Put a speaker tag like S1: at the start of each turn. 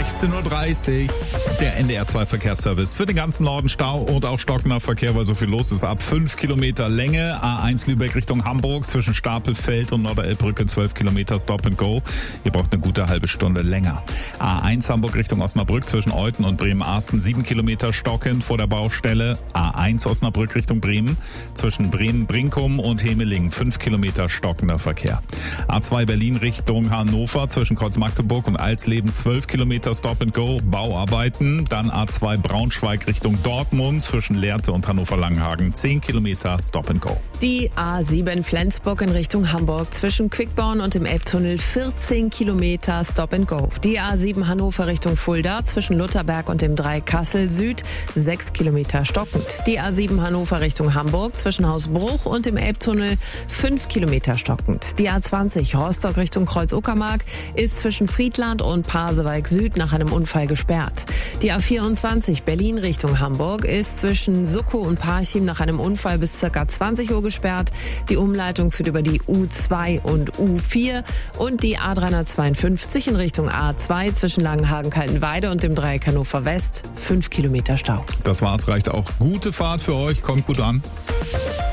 S1: 16:30 Uhr. Der NDR2 Verkehrsservice. Für den ganzen Norden Stau und auch stockender Verkehr, weil so viel los ist. Ab 5 Kilometer Länge. A1 Lübeck Richtung Hamburg zwischen Stapelfeld und Norderelbbrücke 12 Kilometer Stop and Go. Ihr braucht eine gute halbe Stunde länger. A1 Hamburg Richtung Osnabrück zwischen Euthen und Bremen-Arsten 7 Kilometer stockend vor der Baustelle. A1 Osnabrück Richtung Bremen zwischen Bremen-Brinkum und Hemelingen 5 Kilometer stockender Verkehr. A2 Berlin Richtung Hannover zwischen Kreuz Magdeburg und Alsleben 12 Kilometer Stop and Go, Bauarbeiten. Dann A2 Braunschweig Richtung Dortmund zwischen Lehrte und Hannover-Langenhagen 10 Kilometer Stop and Go.
S2: Die A7 Flensburg in Richtung Hamburg zwischen Quickborn und dem Elbtunnel 14 Kilometer Stop and Go. Die A7 Hannover Richtung Fulda zwischen Lutherberg und dem Dreieck Kassel Süd 6 Kilometer stockend. Die A7 Hannover Richtung Hamburg zwischen Hausbruch und dem Elbtunnel 5 Kilometer stockend. Die A20 Rostock Richtung Kreuz-Uckermark ist zwischen Friedland und Pasewalk Süd nach einem Unfall gesperrt. Die A24 Berlin Richtung Hamburg ist zwischen Suckow und Parchim nach einem Unfall bis ca. 20 Uhr gesperrt. Die Umleitung führt über die U2 und U4 und die A352 in Richtung A2 zwischen Langenhagen-Kaltenweide und dem Dreieck Hannover West 5 Kilometer Stau.
S1: Das war's, reicht auch. Gute Fahrt für euch, kommt gut an.